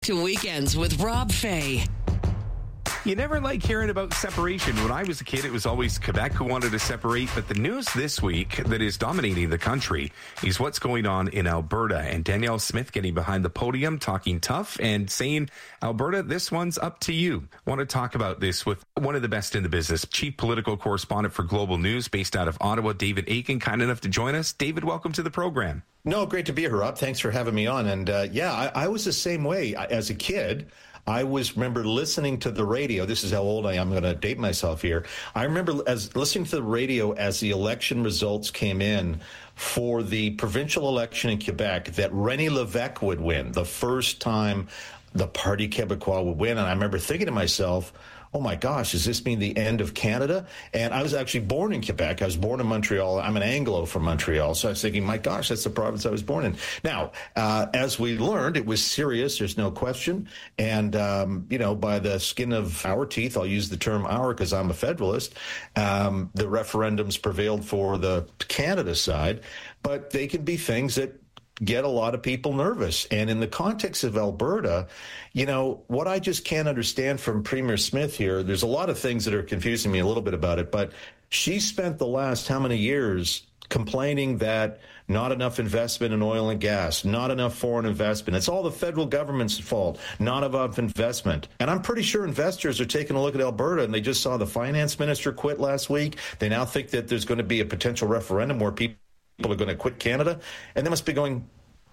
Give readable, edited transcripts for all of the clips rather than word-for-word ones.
To Weekends with Rob Fay. You never like hearing about separation. When I was a kid, it was always Quebec who wanted to separate. But the news this week that is dominating the country is what's going on in Alberta. And Danielle Smith getting behind the podium, talking tough and saying, Alberta, this one's up to you. I want to talk about this with one of the best in the business, chief political correspondent for Global News based out of Ottawa, David Akin, kind enough to join us. David, welcome to the program. No, great to be here, Rob. Thanks for having me on. And I was the same way as a kid. I remember listening to the radio. This is how old I am. I'm going to date myself here. I remember listening to the radio as the election results came in for the provincial election in Quebec that René Lévesque would win, the first time the Parti Québécois would win. And I remember thinking to myself, oh my gosh, does this mean the end of Canada? And I was actually born in Quebec. I was born in Montreal. I'm an Anglo from Montreal. So I was thinking, my gosh, that's the province I was born in. Now, as we learned, it was serious. There's no question. And, by the skin of our teeth, I'll use the term our because I'm a federalist, the referendums prevailed for the Canada side. But they can be things that get a lot of people nervous. And in the context of Alberta, what I just can't understand from Premier Smith here, there's a lot of things that are confusing me a little bit about it, but she spent the last how many years complaining that not enough investment in oil and gas, not enough foreign investment. It's all the federal government's fault, not enough investment. And I'm pretty sure investors are taking a look at Alberta, and they just saw the finance minister quit last week. They now think that there's going to be a potential referendum where people are going to quit Canada, and they must be going,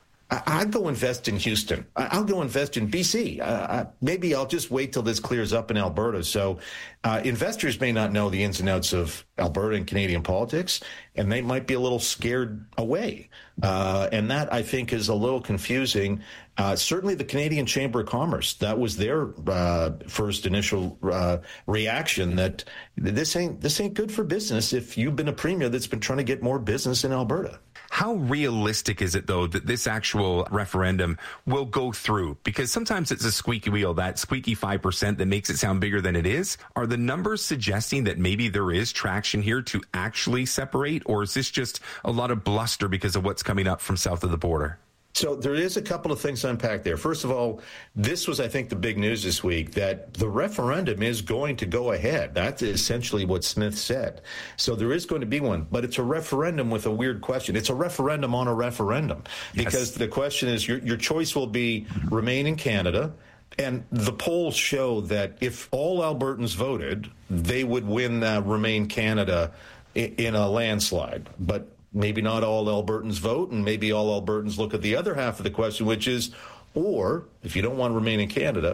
I'd go invest in Houston. I'll go invest in BC. Maybe I'll just wait till this clears up in Alberta. So investors may not know the ins and outs of Alberta and Canadian politics, and they might be a little scared away. And that, I think, is a little confusing. Certainly the Canadian Chamber of Commerce, that was their first initial reaction that this ain't good for business if you've been a premier that's been trying to get more business in Alberta. How realistic is it, though, that this actual referendum will go through? Because sometimes it's a squeaky wheel, that squeaky 5% that makes it sound bigger than it is. Are the numbers suggesting that maybe there is traction here to actually separate, or is this just a lot of bluster because of what's coming up from south of the border? So there is a couple of things to unpack there. First of all, this was, I think, the big news this week, that the referendum is going to go ahead. That's essentially what Smith said. So there is going to be one, but it's a referendum with a weird question. It's a referendum on a referendum, because the question is your choice will be remain in Canada. And the polls show that if all Albertans voted, they would win Remain Canada in a landslide. But maybe not all Albertans vote, and maybe all Albertans look at the other half of the question, which is, or if you don't want to remain in Canada,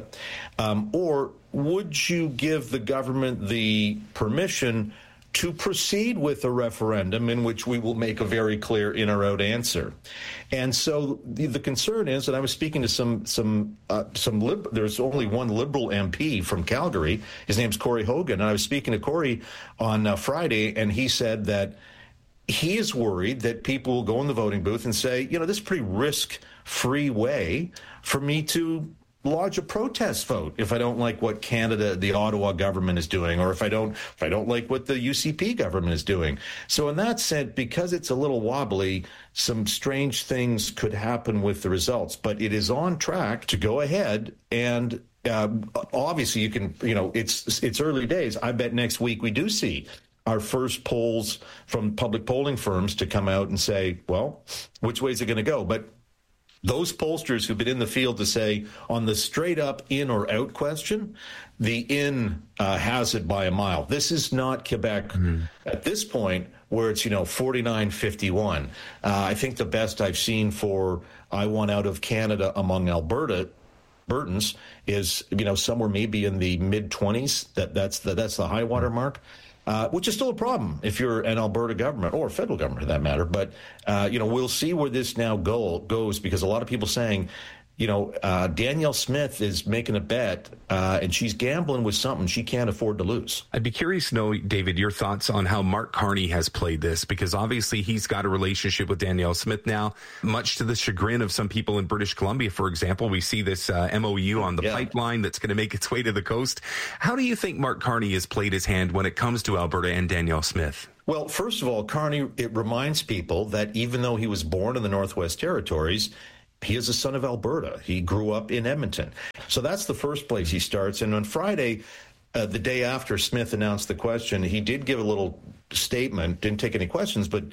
or would you give the government the permission to proceed with a referendum in which we will make a very clear in or out answer? And so the concern is, and I was speaking to there's only one Liberal MP from Calgary. His name's Corey Hogan. And I was speaking to Corey on Friday, and he said that he is worried that people will go in the voting booth and say, this is a pretty risk-free way for me to lodge a protest vote if I don't like what the Ottawa government is doing, or if I don't like what the UCP government is doing. So in that sense, because it's a little wobbly, some strange things could happen with the results. But it is on track to go ahead, and obviously you can, it's early days. I bet next week we do see our first polls from public polling firms to come out and say, well, which way is it going to go? But those pollsters who've been in the field to say on the straight up in or out question, the in has it by a mile. This is not Quebec at this point where it's, 49-51. I think the best I've seen for I want out of Canada among Albertans is, somewhere maybe in the mid-20s. That's the high water mark. Which is still a problem if you're an Alberta government or federal government for that matter. But, we'll see where this now goes, because a lot of people saying, Danielle Smith is making a bet and she's gambling with something she can't afford to lose. I'd be curious to know, David, your thoughts on how Mark Carney has played this, because obviously he's got a relationship with Danielle Smith now, much to the chagrin of some people in British Columbia, for example. We see this MOU on the pipeline that's going to make its way to the coast. How do you think Mark Carney has played his hand when it comes to Alberta and Danielle Smith? Well, first of all, Carney, it reminds people that even though he was born in the Northwest Territories, he is a son of Alberta. He grew up in Edmonton. So that's the first place he starts. And on Friday, the day after Smith announced the question, he did give a little statement, didn't take any questions, but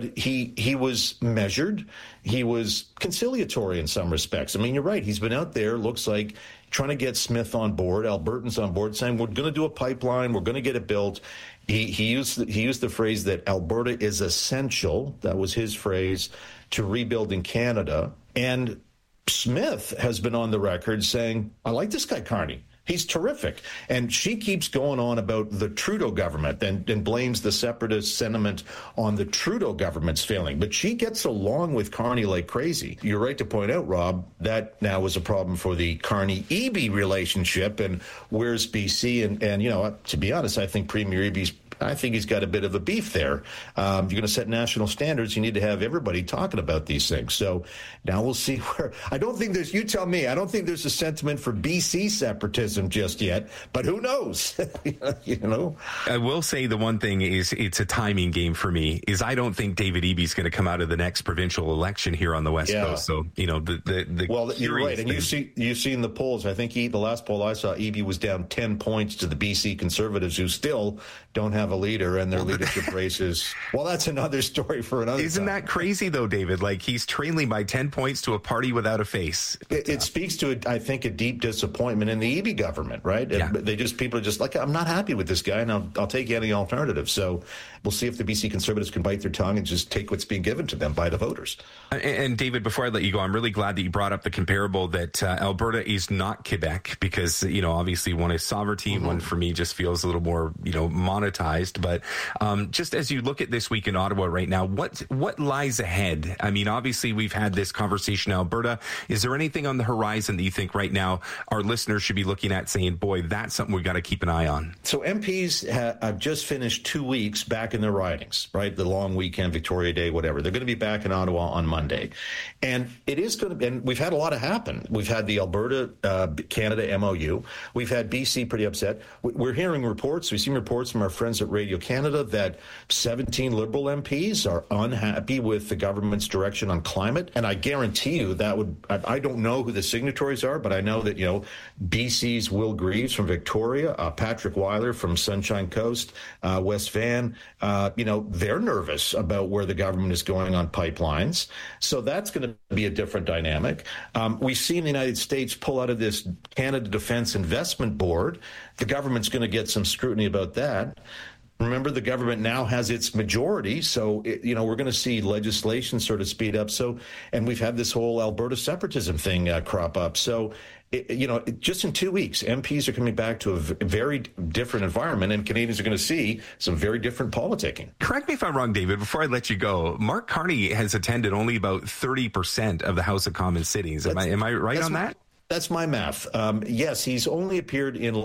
he was measured. He was conciliatory in some respects. I mean, you're right. He's been out there, looks like, trying to get Smith on board, Albertans on board, saying, we're going to do a pipeline, we're going to get it built. He used the phrase that Alberta is essential, that was his phrase, to rebuilding Canada. And Smith has been on the record saying, I like this guy Carney. He's terrific. And she keeps going on about the Trudeau government and blames the separatist sentiment on the Trudeau government's failing. But she gets along with Carney like crazy. You're right to point out, Rob, that now is a problem for the Carney-Eby relationship. And where's BC? And you know, to be honest, I think Premier Eby's I think he's got a bit of a beef there. If you're going to set national standards, you need to have everybody talking about these things. So now we'll see where. I don't think there's, you tell me, I don't think there's a sentiment for BC separatism just yet, but who knows? You know? I will say the one thing is it's a timing game for me, is I don't think David Eby's going to come out of the next provincial election here on the West Coast. So, you know, well, you're right. And you've seen the polls. I think the last poll I saw, Eby was down 10 points to the BC Conservatives, who still don't have a leader, and their leadership races. Well, that's another story for another Isn't time. That crazy, though, David? Like, he's trailing by 10 points to a party without a face. It speaks to, I think, a deep disappointment in the Eby government, right? Yeah. People are just like, I'm not happy with this guy, and I'll take any alternative. So we'll see if the BC Conservatives can bite their tongue and just take what's being given to them by the voters. And David, before I let you go, I'm really glad that you brought up the comparable that Alberta is not Quebec, because, you know, obviously one is sovereignty, one for me just feels a little more, you know, monetized. But just as you look at this week in Ottawa right now, what lies ahead? I mean, obviously we've had this conversation in Alberta. Is there anything on the horizon that you think right now our listeners should be looking at saying, boy, that's something we've got to keep an eye on? So MPs have just finished 2 weeks back in their ridings, right? The long weekend, Victoria Day, whatever. They're going to be back in Ottawa on Monday. And it is going to be, and we've had a lot of happen. We've had the Alberta-Canada MOU. We've had BC pretty upset. We're hearing reports. We've seen reports from our friends at Radio Canada that 17 Liberal MPs are unhappy with the government's direction on climate. And I guarantee you that I don't know who the signatories are, but I know that, you know, BC's Will Greaves from Victoria, Patrick Weiler from Sunshine Coast, West Van, you know, they're nervous about where the government is going on pipelines. So that's going to be a different dynamic. We've seen the United States pull out of this Canada Defense Investment Board. The government's going to get some scrutiny about that. Remember, the government now has its majority, so you know, we're going to see legislation sort of speed up. So, and we've had this whole Alberta separatism thing crop up. So, you know, just in 2 weeks, MPs are coming back to a very different environment, and Canadians are going to see some very different politicking. Correct me if I'm wrong, David. Before I let you go, Mark Carney has attended only about 30% of the House of Commons sittings. Am I right on that? That's my math. Yes, he's only appeared in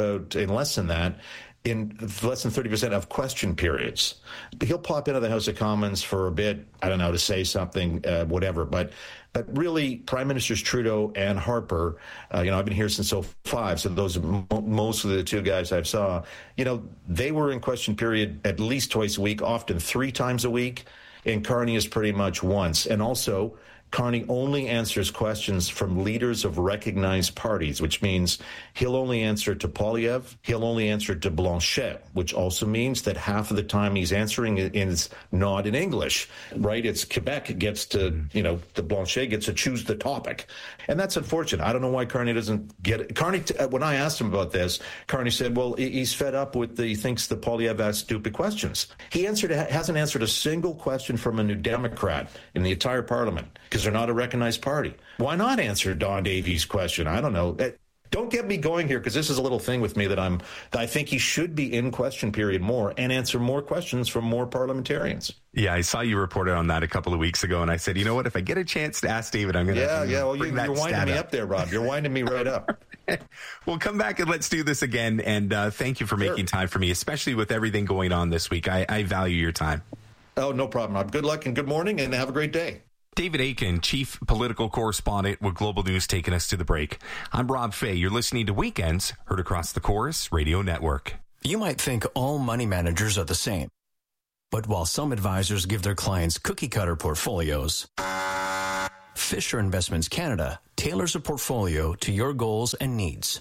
less than that. In less than 30% of question periods. He'll pop into the House of Commons for a bit, I don't know, to say something, whatever. But really, Prime Ministers Trudeau and Harper, you know, I've been here since 2005, so those are mostly the two guys I saw. You know, they were in question period at least twice a week, often 3 times a week. And Carney is pretty much once. And also, Carney only answers questions from leaders of recognized parties, which means he'll only answer to Poilievre, he'll only answer to Blanchet, which also means that half of the time he's answering is not in English, right? It's Quebec gets to, you know, the Blanchet gets to choose the topic. And that's unfortunate. I don't know why Carney doesn't get it. Carney, when I asked him about this, Carney said, well, he's fed up with he thinks the Poilievre asks stupid questions. He hasn't answered a single question from a New Democrat in the entire parliament, because they're not a recognized party. Why not answer Don Davies' question? I don't know. Don't get me going here, because this is a little thing with me that I think he should be in question period more and answer more questions from more parliamentarians. Yeah, I saw you reported on that a couple of weeks ago, and I said, you know what, if I get a chance to ask David, I'm going to well, you're winding me up there, Rob. You're winding me right up. Well, come back and let's do this again, and thank you for making time for me, especially with everything going on this week. I value your time. Oh, no problem, Rob. Good luck and good morning, and have a great day. David Akin, chief political correspondent with Global News, taking us to the break. I'm Rob Fay. You're listening to Weekends, heard across the Chorus Radio Network. You might think all money managers are the same. But while some advisors give their clients cookie-cutter portfolios, Fisher Investments Canada tailors a portfolio to your goals and needs.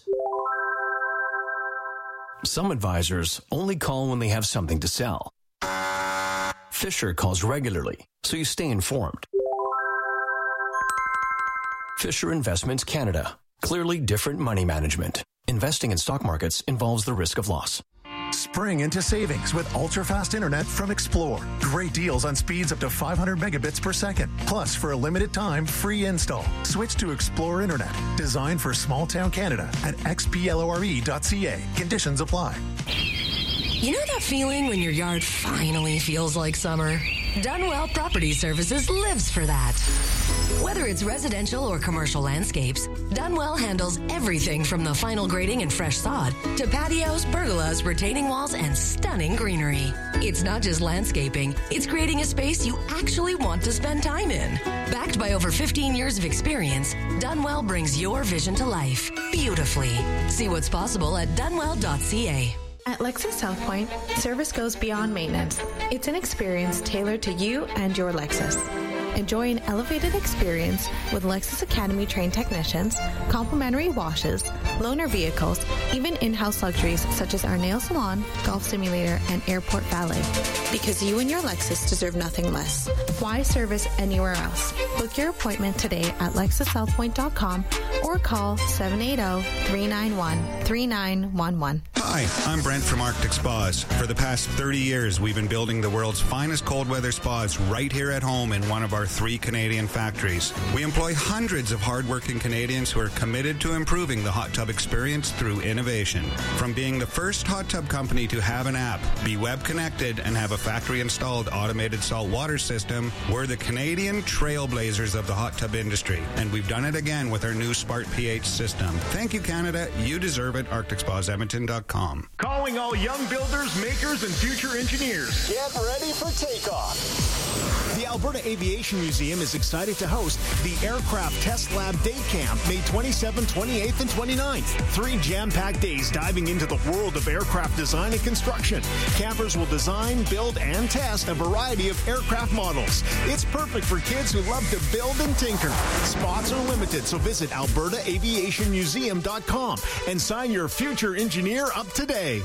Some advisors only call when they have something to sell. Fisher calls regularly, so you stay informed. Fisher Investments Canada. Clearly different money management. Investing in stock markets involves the risk of loss. Spring into savings with ultra-fast internet from Explore. Great deals on speeds up to 500 megabits per second. Plus, for a limited time, free install. Switch to Explore Internet. Designed for small-town Canada at xplore.ca. Conditions apply. You know that feeling when your yard finally feels like summer? Dunwell Property Services lives for that. Whether it's residential or commercial landscapes, Dunwell handles everything from the final grading and fresh sod to patios, pergolas, retaining walls, and stunning greenery. It's not just landscaping, it's creating a space you actually want to spend time in. Backed by over 15 years of experience, Dunwell brings your vision to life beautifully. See what's possible at dunwell.ca. At Lexus South Point, service goes beyond maintenance. It's an experience tailored to you and your Lexus. Enjoy an elevated experience with Lexus Academy trained technicians, complimentary washes, loaner vehicles, even in-house luxuries such as our nail salon, golf simulator, and airport valet. Because you and your Lexus deserve nothing less. Why service anywhere else? Book your appointment today at LexusSouthPoint.com or call 780-391-3911. Hi, I'm Brent from Arctic Spas. For the past 30 years, we've been building the world's finest cold weather spas right here at home in one of our 3 Canadian factories. We employ hundreds of hardworking Canadians who are committed to improving the hot tub experience through innovation. From being the first hot tub company to have an app, be web connected, and have a factory-installed automated salt water system, we're the Canadian trailblazers of the hot tub industry, and we've done it again with our new Smart pH system. Thank you, Canada. You deserve it. ArcticSpasEdmonton.com. Calling all young builders, makers, and future engineers. Get ready for takeoff. The Alberta Aviation Museum is excited to host the Aircraft Test Lab Day Camp, May 27th, 28th, and 29th. 3 jam-packed days diving into the world of aircraft design and construction. Campers will design, build, and test a variety of aircraft models. It's perfect for kids who love to build and tinker. Spots are limited, so visit albertaaviationmuseum.com and sign your future engineer up today.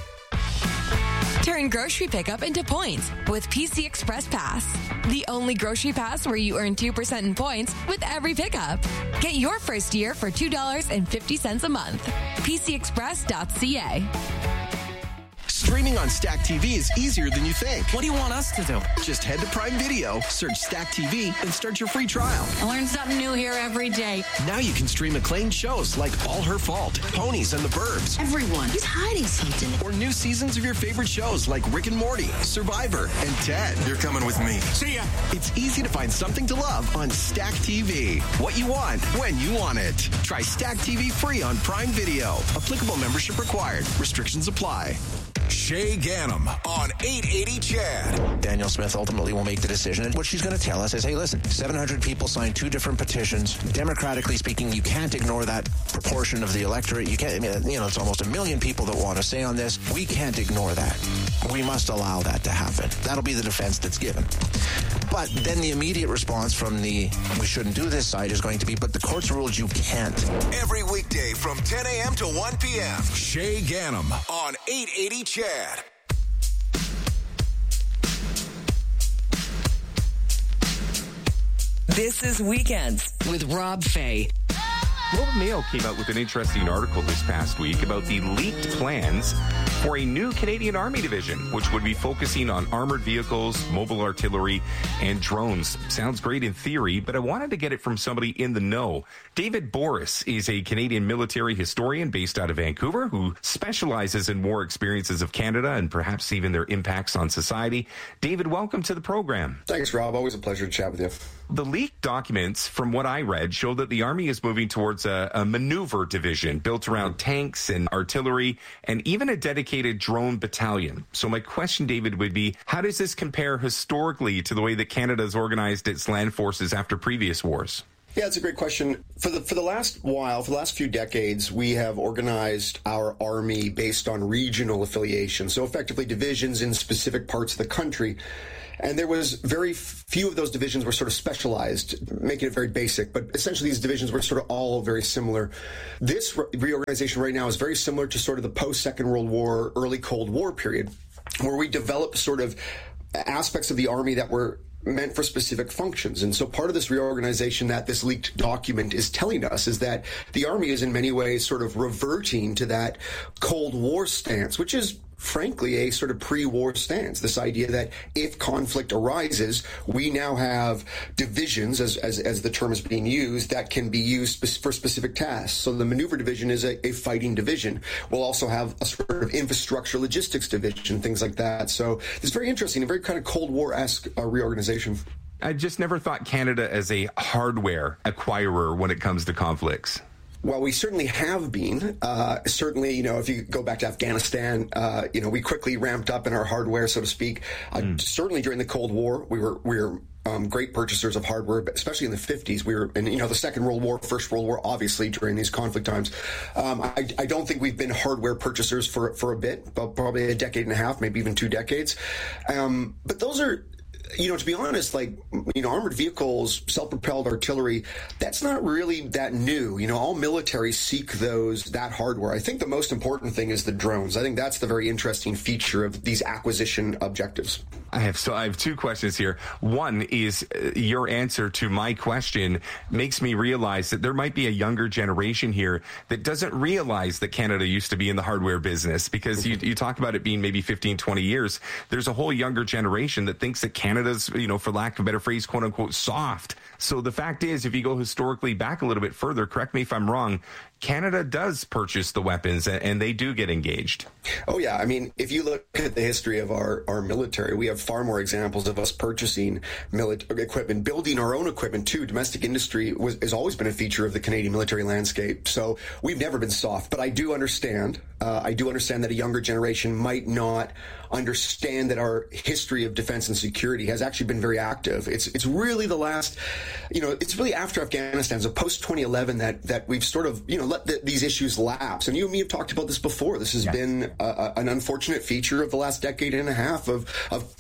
Turn grocery pickup into points with PC Express Pass. The only grocery pass where you earn 2% in points with every pickup. Get your first year for $2.50 a month. PCExpress.ca. Streaming on Stack TV is easier than you think. What do you want us to do? Just head to Prime Video, search Stack TV, and start your free trial. I learn something new here every day. Now you can stream acclaimed shows like All Her Fault, Ponies, and The Burbs. Everyone is hiding something. Or new seasons of your favorite shows like Rick and Morty, Survivor, and Ted. You're coming with me. See ya. It's easy to find something to love on Stack TV. What you want, when you want it. Try Stack TV free on Prime Video. Applicable membership required. Restrictions apply. Shay Ganem on 880 Chad. Danielle Smith ultimately will make the decision. And what she's going to tell us is, hey, listen, 700 people signed 2 different petitions. Democratically speaking, you can't ignore that proportion of the electorate. You can't, it's almost 1 million people that want to say on this. We can't ignore that. We must allow that to happen. That'll be the defense that's given. But then the immediate response from the we shouldn't do this side is going to be, but the courts ruled you can't. Every weekday from 10 a.m. to 1 p.m. Shay Ganem on 880 Chad. This is Weekends with Rob Fay. Globe and Mail came out with an interesting article this past week about the leaked plans for a new Canadian Army division, which would be focusing on armored vehicles, mobile artillery, and drones. Sounds great in theory, but I wanted to get it from somebody in the know. David Boris is a Canadian military historian based out of Vancouver who specializes in war experiences of Canada and perhaps even their impacts on society. David, welcome to the program. Thanks, Rob. Always a pleasure to chat with you. The leaked documents, from what I read, show that the Army is moving towards a maneuver division built around tanks and artillery and even a dedicated drone battalion. So my question, David, would be, how does this compare historically to the way that Canada has organized its land forces after previous wars? Yeah, it's a great question. For the last few decades, we have organized our Army based on regional affiliation. So effectively divisions in specific parts of the country. And there was very few of those divisions were sort of specialized, making it very basic. But essentially, these divisions were sort of all very similar. This reorganization right now is very similar to sort of the post-Second World War, early Cold War period, where we developed sort of aspects of the Army that were meant for specific functions. And so part of this reorganization that this leaked document is telling us is that the Army is in many ways sort of reverting to that Cold War stance, which is frankly a sort of pre-war stance. This idea that if conflict arises, we now have divisions, as the term is being used, that can be used for specific tasks. So the maneuver division is a fighting division. We'll also have a sort of infrastructure logistics division, things like that. So it's very interesting, a very kind of Cold War-esque reorganization. I just never thought Canada as a hardware acquirer when it comes to conflicts. Well, we certainly have been. Certainly, if you go back to Afghanistan, we quickly ramped up in our hardware, so to speak. Certainly during the Cold War, we were great purchasers of hardware, especially in the 50s. We were in, the Second World War, First World War, obviously during these conflict times. I don't think we've been hardware purchasers for a bit, but probably a decade and a half, maybe even 2 decades. But those are, to be honest, armored vehicles, self-propelled artillery, that's not really that new. All militaries seek that hardware. I think the most important thing is the drones. I think that's the very interesting feature of these acquisition objectives. I have 2 questions here. One is your answer to my question makes me realize that there might be a younger generation here that doesn't realize that Canada used to be in the hardware business, because you talk about it being maybe 15, 20 years. There's a whole younger generation that thinks that Canada's, for lack of a better phrase, quote unquote, soft. So the fact is, if you go historically back a little bit further, correct me if I'm wrong, Canada does purchase the weapons and they do get engaged. Oh, yeah. I mean, if you look at the history of our military, we have far more examples of us purchasing military equipment, building our own equipment too. Domestic industry has always been a feature of the Canadian military landscape. So we've never been soft. But I do understand that a younger generation might not understand that our history of defense and security has actually been very active. It's really the last, it's really after Afghanistan, so post 2011 that we've sort of, let these issues lapse. And you and me have talked about this before. This has been an unfortunate feature of the last decade and a half of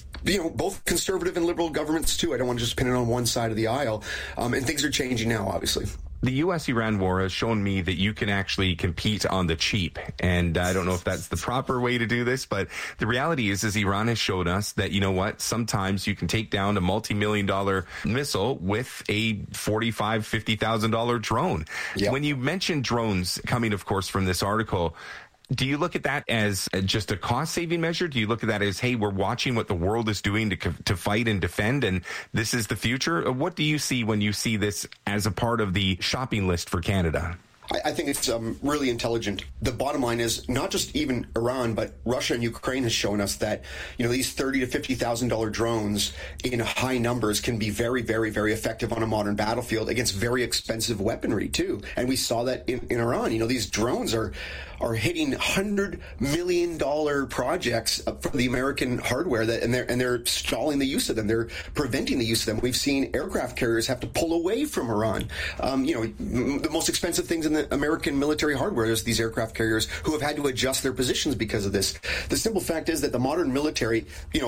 both conservative and liberal governments too. I don't want to just pin it on one side of the aisle. And things are changing now, obviously. The U.S.-Iran war has shown me that you can actually compete on the cheap. And I don't know if that's the proper way to do this, but the reality is Iran has showed us that, sometimes you can take down a multi-million-dollar missile with a $45,000, $50,000 drone. Yep. When you mention drones coming, of course, from this article, do you look at that as just a cost-saving measure? Do you look at that as, hey, we're watching what the world is doing to fight and defend, and this is the future? What do you see when you see this as a part of the shopping list for Canada? I think it's really intelligent. The bottom line is not just even Iran, but Russia and Ukraine has shown us that, these $30,000 to $50,000 drones in high numbers can be very, very, very effective on a modern battlefield against very expensive weaponry too. And we saw that in Iran. These drones are hitting $100 million projects for the American hardware and they're stalling the use of them. They're preventing the use of them. We've seen aircraft carriers have to pull away from Iran. The most expensive things in the American military hardware is these aircraft carriers who have had to adjust their positions because of this. The simple fact is that the modern militaries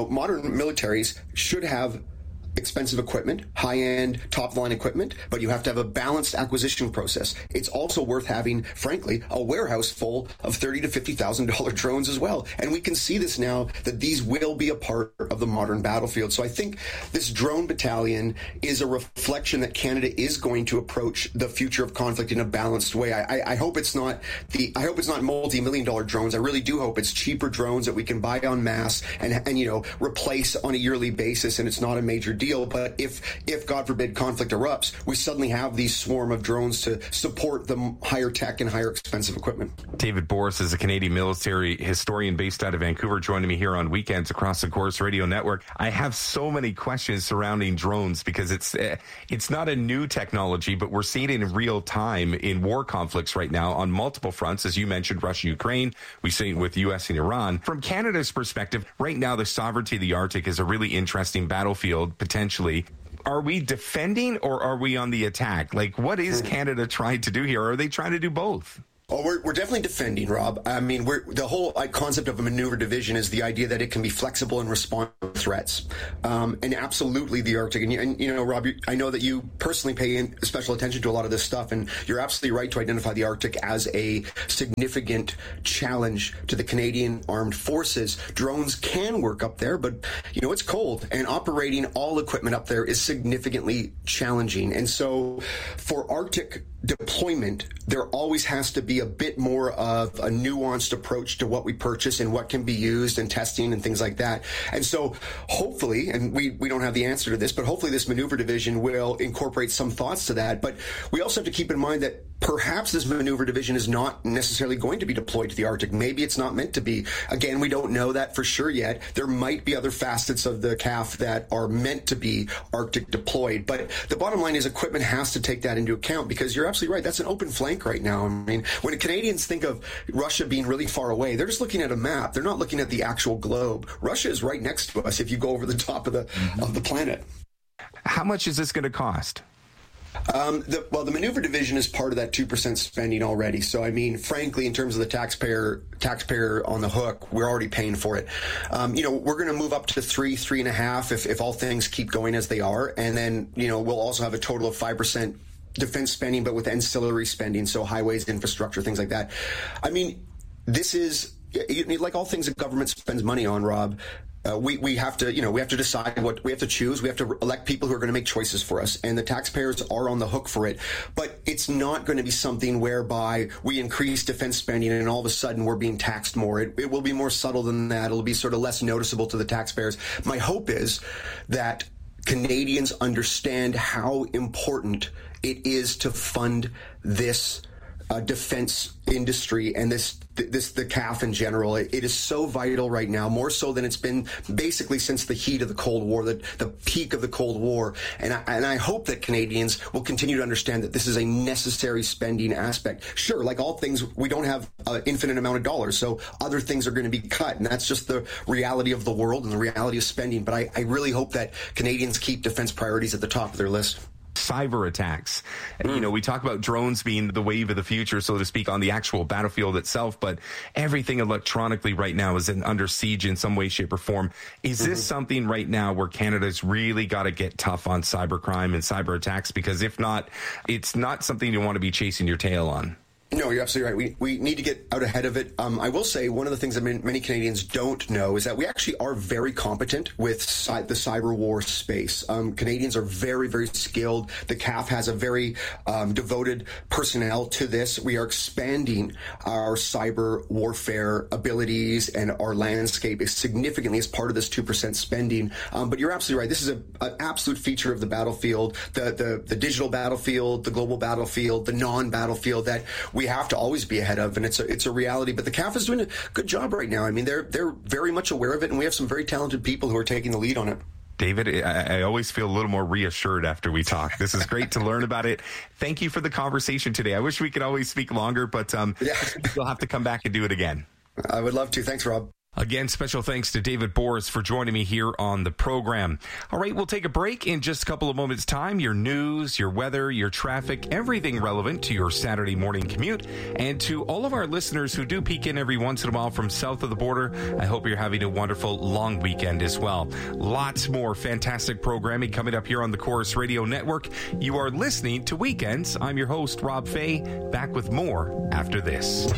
should have expensive equipment, high-end, top-line equipment, but you have to have a balanced acquisition process. It's also worth having, frankly, a warehouse full of $30,000 to $50,000 drones as well. And we can see this now, that these will be a part of the modern battlefield. So I think this drone battalion is a reflection that Canada is going to approach the future of conflict in a balanced way. I hope it's not multi-million-dollar drones. I really do hope it's cheaper drones that we can buy en masse and replace on a yearly basis, and it's not a major deal. But if God forbid conflict erupts, we suddenly have these swarm of drones to support the higher tech and higher expensive equipment. David Boris is a Canadian military historian based out of Vancouver, joining me here on weekends across the Corus Radio Network. I have so many questions surrounding drones because it's not a new technology, but we're seeing it in real time in war conflicts right now on multiple fronts. As you mentioned, Russia, Ukraine, we see it with U.S. and Iran. From Canada's perspective, right now the sovereignty of the Arctic is a really interesting battlefield, potentially. Are we defending or are we on the attack? What is Canada trying to do here? Are they trying to do both? Oh, we're definitely defending, Rob. I mean, the whole concept of a maneuver division is the idea that it can be flexible and respond threats. And absolutely the Arctic. And you know, Rob, I know that you personally pay special attention to a lot of this stuff, and you're absolutely right to identify the Arctic as a significant challenge to the Canadian Armed Forces. Drones can work up there, but, you know, it's cold, and operating all equipment up there is significantly challenging. And so for Arctic deployment, there always has to be a bit more of a nuanced approach to what we purchase and what can be used and testing and things like that. And so hopefully, and we don't have the answer to this, but hopefully this maneuver division will incorporate some thoughts to that. But we also have to keep in mind that perhaps this maneuver division is not necessarily going to be deployed to the Arctic. Maybe it's not meant to be. Again, we don't know that for sure yet. There might be other facets of the CAF that are meant to be Arctic deployed. But the bottom line is equipment has to take that into account, because you're absolutely right. That's an open flank right now. I mean, when Canadians think of Russia being really far away, they're just looking at a map. They're not looking at the actual globe. Russia is right next to us if you go over the top of the planet. How much is this going to cost? The maneuver division is part of that 2% spending already. So, I mean, frankly, in terms of the taxpayer on the hook, we're already paying for it. You know, we're going to move up to 3.5 if all things keep going as they are. And then, you know, we'll also have a total of 5% defense spending, but with ancillary spending. So highways, infrastructure, things like that. I mean, this is, like all things that government spends money on, Rob. We have to, you know, we have to decide what we have to choose. We have to elect people who are going to make choices for us, and the taxpayers are on the hook for it. But it's not going to be something whereby we increase defense spending and all of a sudden we're being taxed more. It will be more subtle than that. It'll be sort of less noticeable to the taxpayers. My hope is that Canadians understand how important it is to fund this defense industry and the CAF in general. It is so vital right now, more so than it's been basically since the heat of the Cold War, the peak of the Cold War. And I hope that Canadians will continue to understand that this is a necessary spending aspect. Sure, like all things, we don't have an infinite amount of dollars, so other things are going to be cut, and that's just the reality of the world and the reality of spending. But I really hope that Canadians keep defense priorities at the top of their list. Cyber attacks. You know, we talk about drones being the wave of the future, so to speak, on the actual battlefield itself, but everything electronically right now is under siege in some way, shape, or form. Is this something right now where Canada's really got to get tough on cybercrime and cyber attacks? Because if not, it's not something you want to be chasing your tail on. No, you're absolutely right. We need to get out ahead of it. I will say one of the things that many Canadians don't know is that we actually are very competent with the cyber war space. Canadians are very, very skilled. The CAF has a very devoted personnel to this. We are expanding our cyber warfare abilities and our landscape significantly as part of this 2% spending. But you're absolutely right. This is an absolute feature of the battlefield, the digital battlefield, the global battlefield, the non-battlefield that we have to always be ahead of, and it's a reality. But the CAF is doing a good job right now. I mean, they're very much aware of it, and we have some very talented people who are taking the lead on it. David, I always feel a little more reassured after we talk. This is great to learn about it. Thank you for the conversation today. I wish we could always speak longer, but you'll have to come back and do it again. I would love to. Thanks, Rob. Again, special thanks to David Borys for joining me here on the program. All right, we'll take a break in just a couple of moments' time. Your news, your weather, your traffic, everything relevant to your Saturday morning commute. And to all of our listeners who do peek in every once in a while from south of the border, I hope you're having a wonderful long weekend as well. Lots more fantastic programming coming up here on the Chorus Radio Network. You are listening to Weekends. I'm your host, Rob Fay. Back with more after this.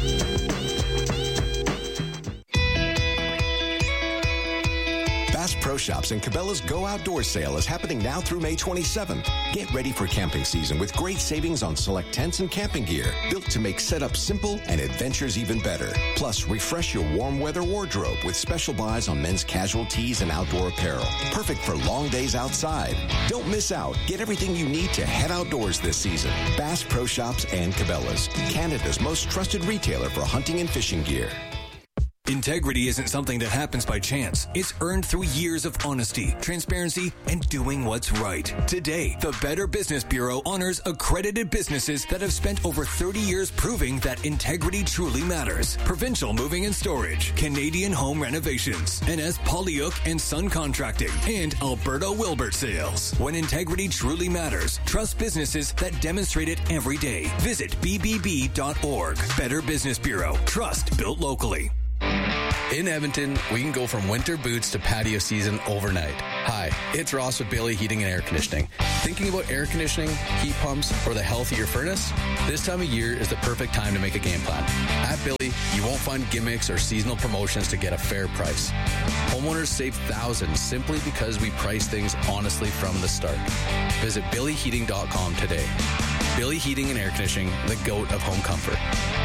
Bass Pro Shops and Cabela's Go Outdoors sale is happening now through May 27th. Get ready for camping season with great savings on select tents and camping gear, built to make setup simple and adventures even better. Plus, refresh your warm weather wardrobe with special buys on men's casual tees and outdoor apparel. Perfect for long days outside. Don't miss out. Get everything you need to head outdoors this season. Bass Pro Shops and Cabela's, Canada's most trusted retailer for hunting and fishing gear. Integrity isn't something that happens by chance. It's earned through years of honesty, transparency, and doing what's right. Today, the Better Business Bureau honors accredited businesses that have spent over 30 years proving that integrity truly matters. Provincial Moving and Storage, Canadian Home Renovations, NS Polyuk and Sun Contracting, and Alberta Wilbert Sales. When integrity truly matters, trust businesses that demonstrate it every day. Visit bbb.org. Better Business Bureau. Trust built locally. In Edmonton, we can go from winter boots to patio season overnight. Hi, it's Ross with Billy Heating and Air Conditioning. Thinking about air conditioning, heat pumps, or the health of your furnace? This time of year is the perfect time to make a game plan. At Billy, you won't find gimmicks or seasonal promotions to get a fair price. Homeowners save thousands simply because we price things honestly from the start. Visit BillyHeating.com today. Billy Heating and Air Conditioning, the GOAT of home comfort.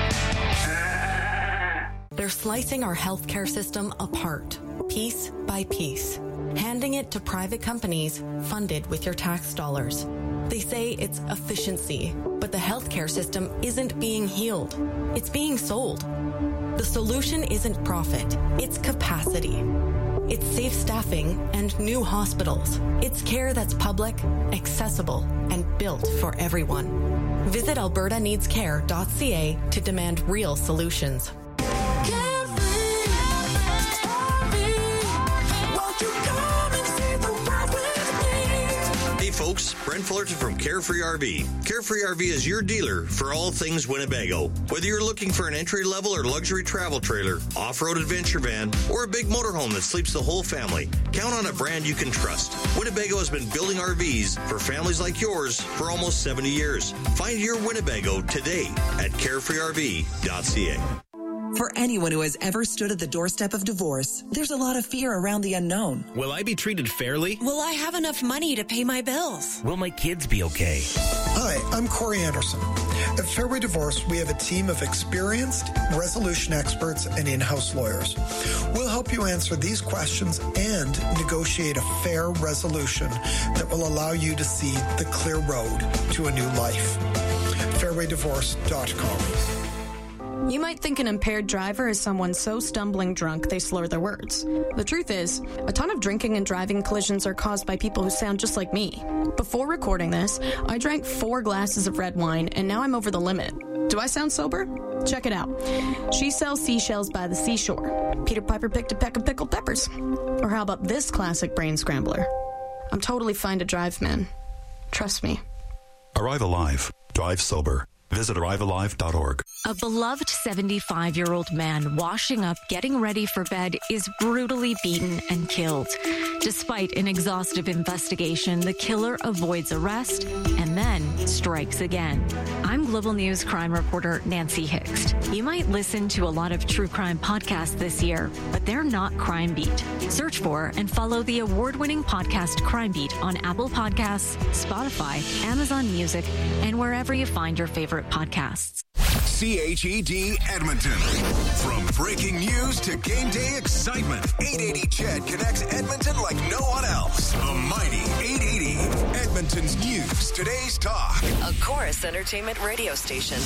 They're slicing our healthcare system apart, piece by piece, handing it to private companies funded with your tax dollars. They say it's efficiency, but the healthcare system isn't being healed. It's being sold. The solution isn't profit, it's capacity. It's safe staffing and new hospitals. It's care that's public, accessible, and built for everyone. Visit albertaneedscare.ca to demand real solutions. Hey folks, Brent Fullerton from Carefree RV. Carefree RV is your dealer for all things Winnebago. Whether you're looking for an entry-level or luxury travel trailer, off-road adventure van, or a big motorhome that sleeps the whole family, count on a brand you can trust. Winnebago has been building RVs for families like yours for almost 70 years. Find your Winnebago today at carefreerv.ca. For anyone who has ever stood at the doorstep of divorce, there's a lot of fear around the unknown. Will I be treated fairly? Will I have enough money to pay my bills? Will my kids be okay? Hi, I'm Corey Anderson. At Fairway Divorce, we have a team of experienced resolution experts and in-house lawyers. We'll help you answer these questions and negotiate a fair resolution that will allow you to see the clear road to a new life. Fairwaydivorce.com. You might think an impaired driver is someone so stumbling drunk they slur their words. The truth is, a ton of drinking and driving collisions are caused by people who sound just like me. Before recording this, I drank 4 glasses of red wine, and now I'm over the limit. Do I sound sober? Check it out. She sells seashells by the seashore. Peter Piper picked a peck of pickled peppers. Or how about this classic brain scrambler? I'm totally fine to drive, man. Trust me. Arrive Alive. Drive sober. Visit arrivealive.org. A beloved 75-year-old man washing up, getting ready for bed, is brutally beaten and killed. Despite an exhaustive investigation, the killer avoids arrest and then strikes again. I'm Global News crime reporter Nancy Hixt. You might listen to a lot of true crime podcasts this year, but they're not Crime Beat. Search for and follow the award-winning podcast Crime Beat on Apple Podcasts, Spotify, Amazon Music, and wherever you find your favorite podcasts. CHED Edmonton. From breaking news to game day excitement, 880 CHED connects Edmonton like no one else. The mighty 880. Edmonton's news, today's talk. A Chorus Entertainment radio station.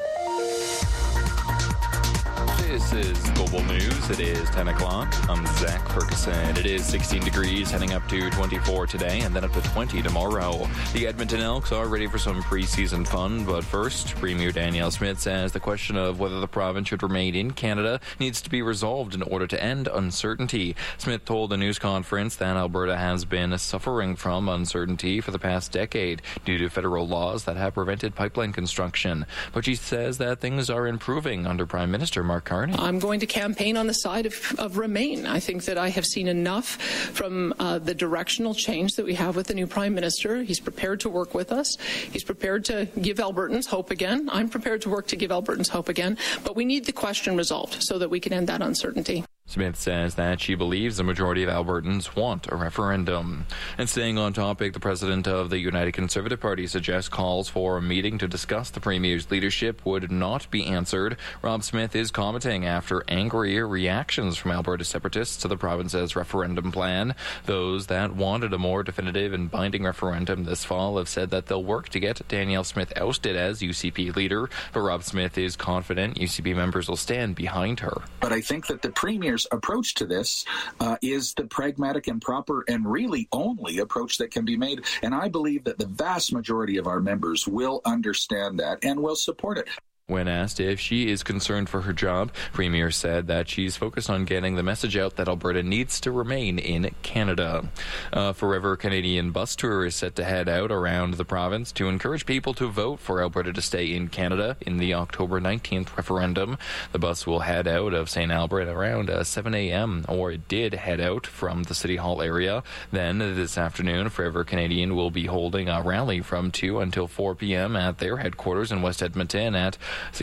This is Global News. It is 10 o'clock. I'm Zach Ferguson. It is 16 degrees, heading up to 24 today, and then up to 20 tomorrow. The Edmonton Elks are ready for some preseason fun, but first, Premier Danielle Smith says the question of whether the province should remain in Canada needs to be resolved in order to end uncertainty. Smith told a news conference that Alberta has been suffering from uncertainty for the past decade due to federal laws that have prevented pipeline construction. But she says that things are improving under Prime Minister Mark Carney. I'm going to campaign on the side of Remain. I think that I have seen enough from the directional change that we have with the new Prime Minister. He's prepared to work with us. He's prepared to give Albertans hope again. I'm prepared to work to give Albertans hope again. But we need the question resolved so that we can end that uncertainty. Smith says that she believes the majority of Albertans want a referendum. And staying on topic, the president of the United Conservative Party suggests calls for a meeting to discuss the Premier's leadership would not be answered. Rob Smith is commenting after angry reactions from Alberta separatists to the province's referendum plan. Those that wanted a more definitive and binding referendum this fall have said that they'll work to get Danielle Smith ousted as UCP leader. But Rob Smith is confident UCP members will stand behind her. But I think that the Premier's approach to this is the pragmatic and proper and really only approach that can be made. And I believe that the vast majority of our members will understand that and will support it. When asked if she is concerned for her job, Premier said that she's focused on getting the message out that Alberta needs to remain in Canada. A Forever Canadian bus tour is set to head out around the province to encourage people to vote for Alberta to stay in Canada in the October 19th referendum. The bus will head out of St. Albert around 7 a.m., or it did head out from the City Hall area. Then this afternoon, Forever Canadian will be holding a rally from 2 until 4 p.m. at their headquarters in West Edmonton at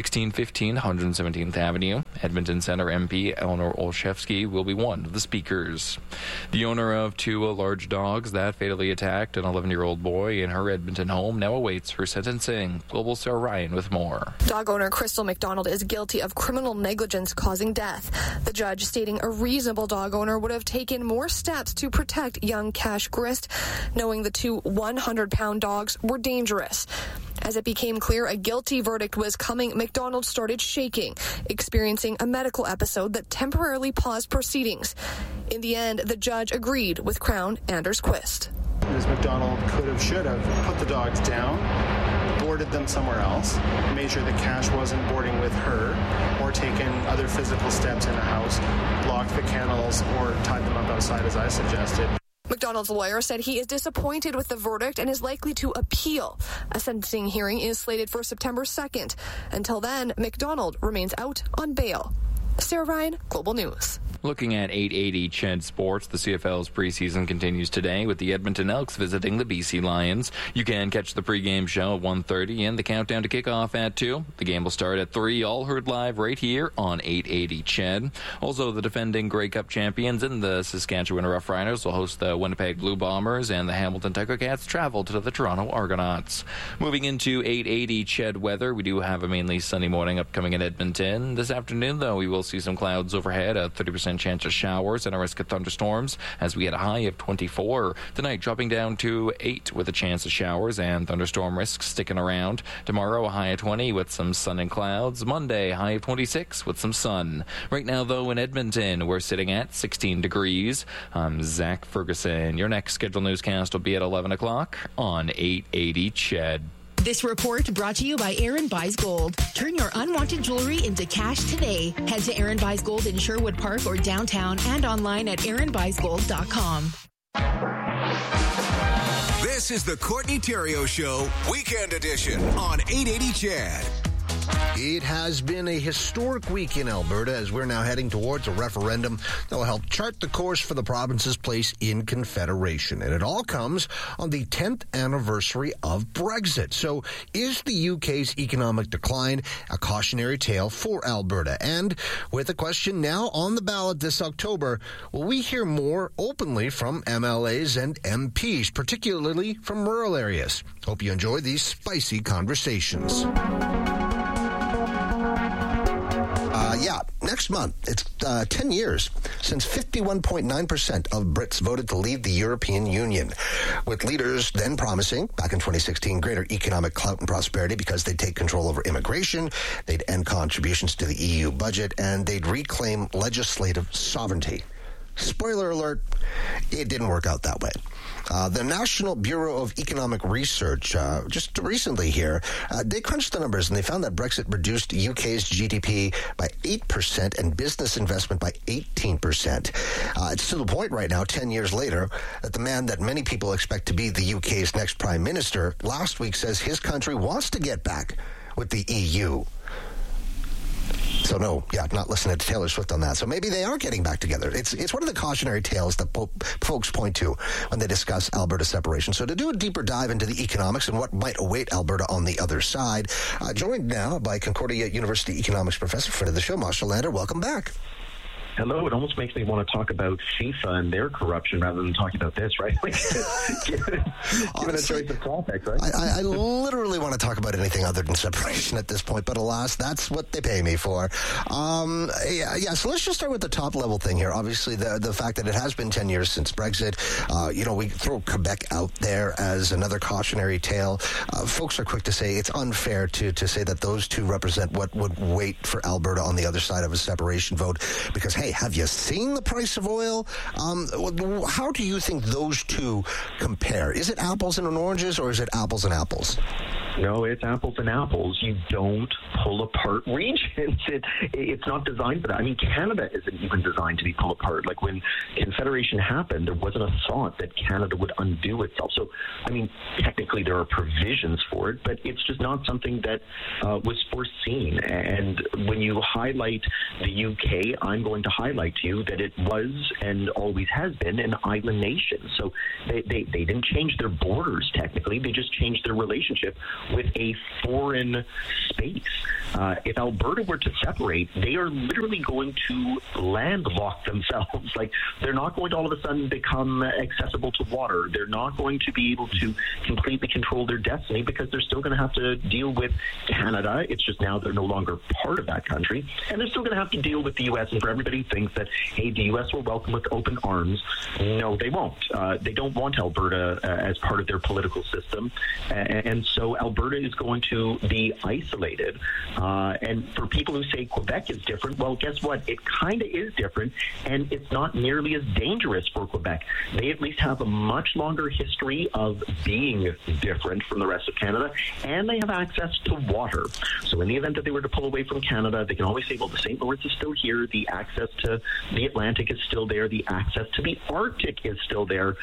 1615 117th Avenue. Edmonton Centre MP Eleanor Olszewski will be one of the speakers. The owner of two large dogs that fatally attacked an 11-year-old boy in her Edmonton home now awaits her sentencing. Global Sarah Ryan with more. Dog owner Crystal McDonald is guilty of criminal negligence causing death. The judge stating a reasonable dog owner would have taken more steps to protect young Cash Grist, knowing the two 100-pound dogs were dangerous. As it became clear a guilty verdict was coming, McDonald started shaking, experiencing a medical episode that temporarily paused proceedings. In the end, the judge agreed with Crown Anders Quist. Ms. McDonald should have put the dogs down, boarded them somewhere else, made sure that Cash wasn't boarding with her, or taken other physical steps in the house, locked the kennels, or tied them up outside as I suggested. McDonald's lawyer said he is disappointed with the verdict and is likely to appeal. A sentencing hearing is slated for September 2nd. Until then, McDonald remains out on bail. Sarah Ryan, Global News. Looking at 880 CHED Sports, the CFL's preseason continues today with the Edmonton Elks visiting the BC Lions. You can catch the pregame show at 1:30 and the countdown to kickoff at 2. The game will start at 3, all heard live right here on 880 CHED. Also, the defending Grey Cup champions and the Saskatchewan Roughriders will host the Winnipeg Blue Bombers, and the Hamilton Tiger Cats travel to the Toronto Argonauts. Moving into 880 CHED weather, we do have a mainly sunny morning upcoming in Edmonton. This afternoon, though, we will see some clouds overhead, a 30% chance of showers and a risk of thunderstorms as we had a high of 24. Tonight dropping down to 8 with a chance of showers and thunderstorm risks sticking around. Tomorrow a high of 20 with some sun and clouds. Monday high of 26 with some sun. Right now though in Edmonton we're sitting at 16 degrees. I'm Zach Ferguson. Your next scheduled newscast will be at 11 o'clock on 880 CHED. This report brought to you by Aaron Buys Gold. Turn your unwanted jewelry into cash today. Head to Aaron Buys Gold in Sherwood Park or downtown and online at aaronbuysgold.com. This is the Courtney Theriault Show, Weekend Edition on 880 CHED. It has been a historic week in Alberta as we're now heading towards a referendum that will help chart the course for the province's place in Confederation. And it all comes on the 10th anniversary of Brexit. So is the UK's economic decline a cautionary tale for Alberta? And with a question now on the ballot this October, will we hear more openly from MLAs and MPs, particularly from rural areas? Hope you enjoy these spicy conversations. Next month, it's 10 years since 51.9% of Brits voted to leave the European Union, with leaders then promising, back in 2016, greater economic clout and prosperity because they'd take control over immigration, they'd end contributions to the EU budget, and they'd reclaim legislative sovereignty. Spoiler alert, it didn't work out that way. The National Bureau of Economic Research, just recently here, they crunched the numbers and they found that Brexit reduced UK's GDP by 8% and business investment by 18%. It's to the point right now, 10 years later, that the man that many people expect to be the UK's next prime minister last week says his country wants to get back with the EU. So no, not listening to Taylor Swift on that. So maybe they are getting back together. It's one of the cautionary tales that folks point to when they discuss Alberta separation. So to do a deeper dive into the economics and what might await Alberta on the other side, joined now by Concordia University economics professor, friend of the show, Marshall Lander. Welcome back. Hello. It almost makes me want to talk about FIFA and their corruption rather than talking about this, right? given a choice of topics, right? I literally want to talk about anything other than separation at this point, but alas, that's what they pay me for. So let's just start with the top level thing here. Obviously, the fact that it has been 10 years since Brexit. We throw Quebec out there as another cautionary tale. Folks are quick to say it's unfair to say that those two represent what would wait for Alberta on the other side of a separation vote, because hey, have you seen the price of oil? How do you think those two compare? Is it apples and oranges, or is it apples and apples? No, it's apples and apples. You don't pull apart regions. It's not designed for that. I mean, Canada isn't even designed to be pulled apart. Like when Confederation happened, there wasn't a thought that Canada would undo itself. So, I mean, technically there are provisions for it, but it's just not something that was foreseen. And when you highlight the UK, I'm going to highlight to you that it was and always has been an island nation. So they didn't change their borders technically. They just changed their relationship with a foreign space. If Alberta were to separate, they are literally going to landlock themselves. Like, they're not going to all of a sudden become accessible to water. They're not going to be able to completely control their destiny because they're still going to have to deal with Canada. It's just now they're no longer part of that country. And they're still going to have to deal with the U.S. And for everybody who thinks that, hey, the U.S. will welcome with open arms, no, they won't. They don't want Alberta as part of their political system. And so Alberta is going to be isolated. And for people who say Quebec is different, well, guess what? It kind of is different, and it's not nearly as dangerous for Quebec. They at least have a much longer history of being different from the rest of Canada, and they have access to water. So in the event that they were to pull away from Canada, they can always say, well, the St. Lawrence is still here, the access to the Atlantic is still there, the access to the Arctic is still there.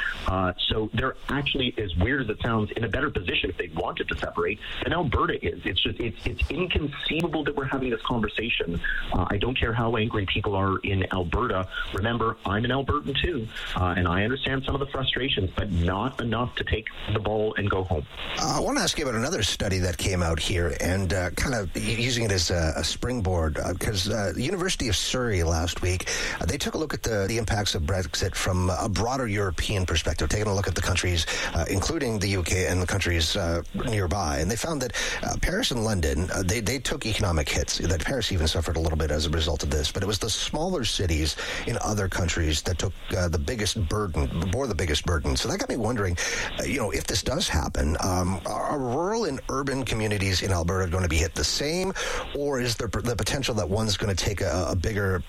So they're actually, as weird as it sounds, in a better position if they wanted to separate than Alberta is. It's just, it's inconceivable that we're having this conversation. I don't care how angry people are in Alberta. Remember, I'm an Albertan too, and I understand some of the frustrations, but not enough to take the ball and go home. I want to ask you about another study that came out here, and kind of using it as a springboard, because the University of Surrey last week, they took a look at the impacts of Brexit from a broader European perspective, taking a look at the countries, including the UK and the countries nearby, and they found that Paris and London, they took economic hits, that Paris even suffered a little bit as a result of this, but it was the smaller cities in other countries that took the biggest burden, bore the biggest burden. So that got me wondering, if this does happen, are rural and urban communities in Alberta going to be hit the same, or is there the potential that one's going to take a bigger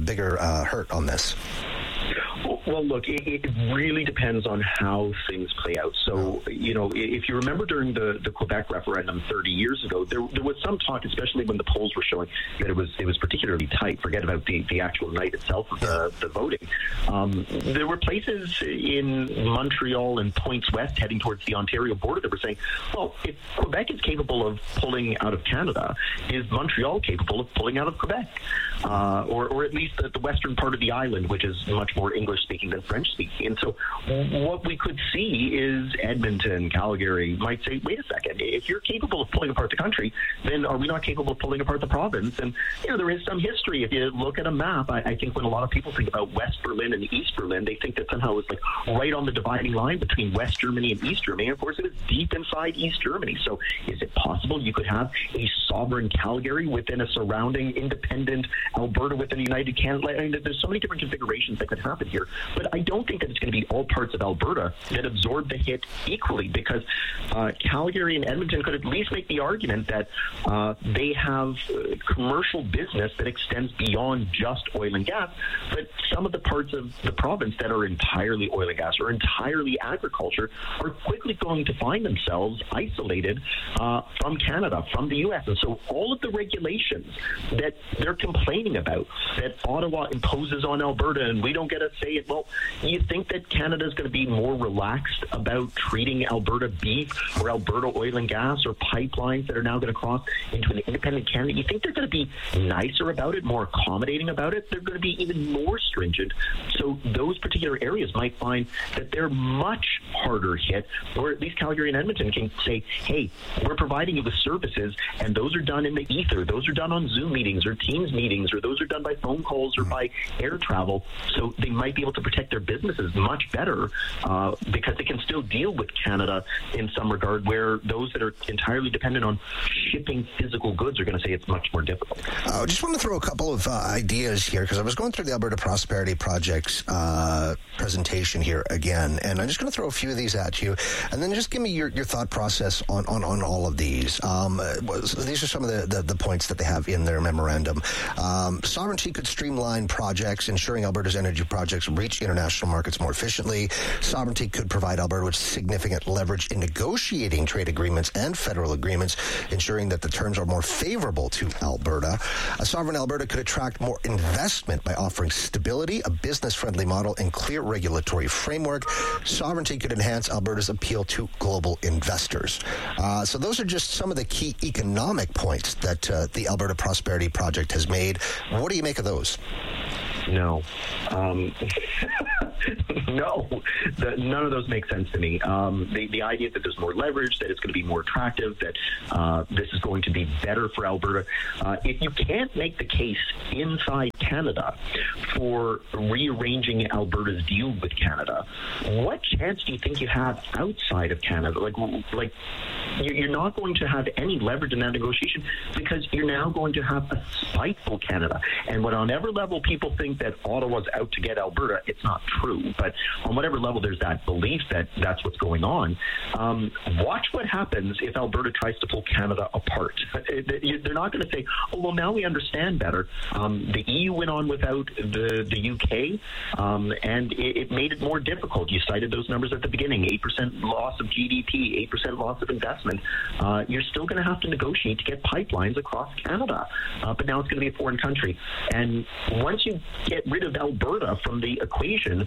hurt on this? Well, look, it really depends on how things play out. So, if you remember during the Quebec referendum 30 years ago, there was some talk, especially when the polls were showing that it was particularly tight. Forget about the actual night itself of the voting. There were places in Montreal and Points West heading towards the Ontario border that were saying, well, if Quebec is capable of pulling out of Canada, is Montreal capable of pulling out of Quebec? Or at least the western part of the island, which is much more English-speaking than French-speaking. And so what we could see is Edmonton, Calgary might say, wait a second, if you're capable of pulling apart the country, then are we not capable of pulling apart the province? And, there is some history. If you look at a map, I think when a lot of people think about West Berlin and East Berlin, they think that somehow it's like right on the dividing line between West Germany and East Germany. And of course, it is deep inside East Germany. So is it possible you could have a sovereign Calgary within a surrounding independent Alberta within a united Canada? I mean, there's so many different configurations that could happen here. But I don't think that it's going to be all parts of Alberta that absorb the hit equally, because Calgary and Edmonton could at least make the argument that they have commercial business that extends beyond just oil and gas, but some of the parts of the province that are entirely oil and gas or entirely agriculture are quickly going to find themselves isolated from Canada, from the U.S. And so all of the regulations that they're complaining about, that Ottawa imposes on Alberta and we don't get a say it, well, you think that Canada is going to be more relaxed about treating Alberta beef or Alberta oil and gas or pipelines that are now going to cross into an independent Canada? You think they're going to be nicer about it, more accommodating about it? They're going to be even more stringent. So those particular areas might find that they're much harder hit, or at least Calgary and Edmonton can say, hey, we're providing you with services, and those are done in the ether. Those are done on Zoom meetings or Teams meetings, or those are done by phone calls or by air travel. So they might be able to protect their businesses much better because they can still deal with Canada in some regard, where those that are entirely dependent on shipping physical goods are going to say it's much more difficult. I just want to throw a couple of ideas here, because I was going through the Alberta Prosperity Project's presentation here again, and I'm just going to throw a few of these at you, and then just give me your thought process on all of these. These are some of the points that they have in their memorandum. Sovereignty could streamline projects, ensuring Alberta's energy projects reach international markets more efficiently. Sovereignty could provide Alberta with significant leverage in negotiating trade agreements and federal agreements, ensuring that the terms are more favorable to Alberta. A sovereign Alberta could attract more investment by offering stability, a business-friendly model, and clear regulatory framework. Sovereignty could enhance Alberta's appeal to global investors. So those are just some of the key economic points that the Alberta Prosperity Project has made. What do you make of those? No. No. None of those make sense to me. The idea that there's more leverage, that it's going to be more attractive, that this is going to be better for Alberta. If you can't make the case inside Canada for rearranging Alberta's deal with Canada, what chance do you think you have outside of Canada? Like you're not going to have any leverage in that negotiation because you're now going to have a spiteful Canada. And when on every level people think that Ottawa's out to get Alberta, it's not true. But on whatever level there's that belief that that's what's going on, watch what happens if Alberta tries to pull Canada apart. They're not going to say, oh, well, now we understand better. The EU went on without the UK, and it made it more difficult. You cited those numbers at the beginning, 8% loss of GDP, 8% loss of investment. You're still going to have to negotiate to get pipelines across Canada. But now it's going to be a foreign country. And once you get rid of Alberta from the equation,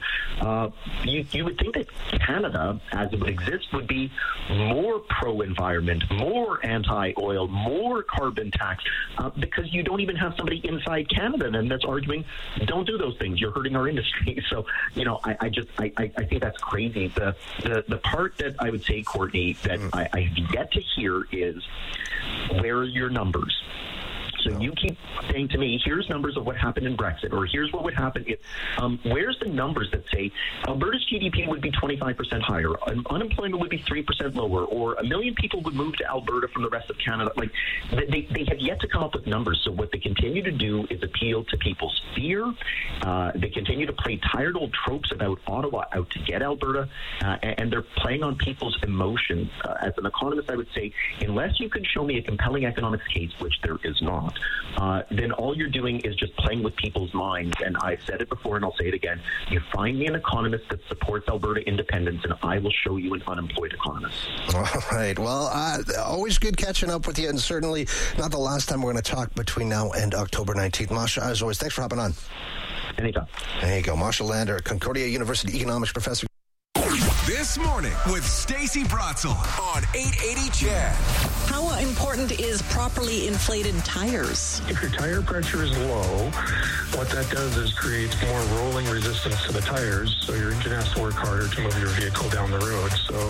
you would think that Canada, as it would exist, would be more pro-environment, more anti-oil, more carbon tax, because you don't even have somebody inside Canada then that's arguing, don't do those things, you're hurting our industry. So, I think that's crazy. The part that I would say, Courtney, that I've yet to hear is, where are your numbers? So you keep saying to me, here's numbers of what happened in Brexit, or here's what would happen if, where's the numbers that say Alberta's GDP would be 25% higher, unemployment would be 3% lower, or 1 million people would move to Alberta from the rest of Canada? Like, they have yet to come up with numbers. So what they continue to do is appeal to people's fear. They continue to play tired old tropes about Ottawa out to get Alberta, and they're playing on people's emotions. As an economist, I would say, unless you can show me a compelling economics case, which there is not, then all you're doing is just playing with people's minds. And I've said it before and I'll say it again. You find me an economist that supports Alberta independence and I will show you an unemployed economist. All right. Well, always good catching up with you, and certainly not the last time we're going to talk between now and October 19th. Masha, as always, thanks for hopping on. Anytime. There you go. Masha Lander, Concordia University economics professor. This morning with Stacey Bratzel on 880 CHED. How important is properly inflated tires? If your tire pressure is low, what that does is creates more rolling resistance to the tires, so your engine has to work harder to move your vehicle down the road. So